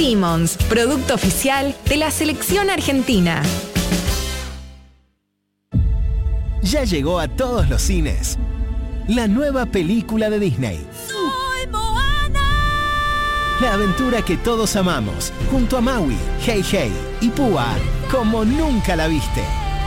Simmons, producto oficial de la selección argentina. Ya llegó a todos los cines la nueva película de Disney. ¡Soy Moana! La aventura que todos amamos, junto a Maui, Hey Hey y Púa, como nunca la viste.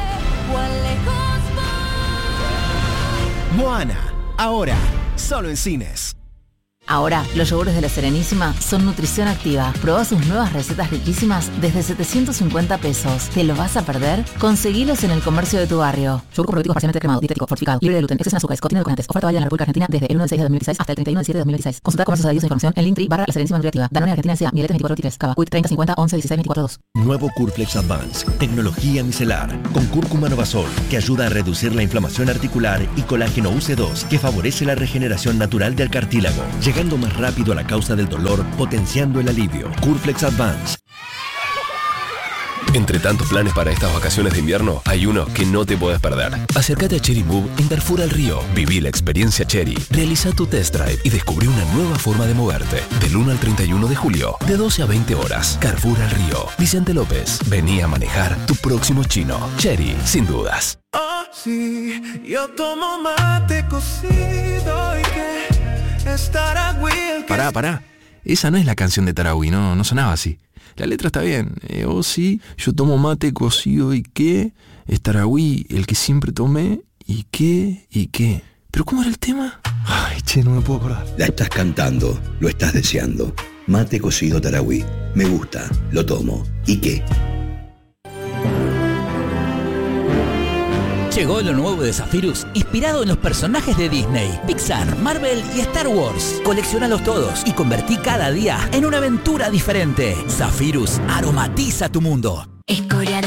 Moana, ahora, solo en cines. Ahora, los yogures de La Serenísima son nutrición activa. Probá sus nuevas recetas riquísimas desde 750 pesos. ¿Te lo vas a perder? Conseguilos en el comercio de tu barrio. Yogur probiótico parcialmente cremado, dietético, fortificado, libre de gluten, exceso en azúcares, contiene edulcorantes. Oferta válida en la República Argentina desde el 1 de 6 de 2016 hasta el 31 de 7 de 2016. Consulta comercios adheridos e información en Linktree/La Serenísima Nutriactiva. Danone Argentina S.A. Miletes 2423. Cava. Quick 30 50 11 16 24 2. Nuevo Curflex Advance. Tecnología micelar. Con cúrcuma Novasol, que ayuda a reducir la inflamación articular, y colágeno UC2, que favorece la regeneración natural del cartílago, llegando más rápido a la causa del dolor, potenciando el alivio. Curflex Advance. Entre tantos planes para estas vacaciones de invierno, hay uno que no te puedes perder. Acércate a Chery Move en Carrefour al Río. Viví la experiencia Chery. Realiza tu test drive y descubrí una nueva forma de moverte. Del 1 al 31 de julio, de 12 a 20 horas. Carrefour al Río. Vicente López. Vení a manejar tu próximo chino. Chery, sin dudas. Oh, sí, yo tomo mate cocido y que es Taragüí. Pará. Esa no es la canción de Taragüí, no sonaba así. La letra está bien. Oh sí, yo tomo mate cocido y qué. Es Taragüí, el que siempre tomé. ¿Y qué? ¿Pero cómo era el tema? Ay, che, no me puedo acordar. La estás cantando, lo estás deseando. Mate cocido Taragüí. Me gusta, lo tomo. ¿Y qué? Llegó lo nuevo de Zephyrus, inspirado en los personajes de Disney, Pixar, Marvel y Star Wars. Coleccionalos todos y convertí cada día en una aventura diferente. Zephyrus aromatiza tu mundo. Es coreano.